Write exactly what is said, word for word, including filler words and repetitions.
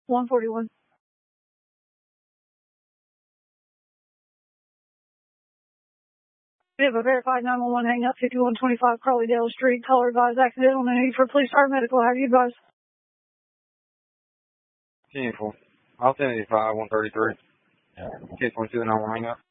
one forty-one. We have a verified nine one one hang up, fifty-one twenty-five Crawleydale Street, caller advised accidental, no need for police or medical. How do you advise? ten four. I'll send it five one thirty-three. ten twenty-two nine one hang up.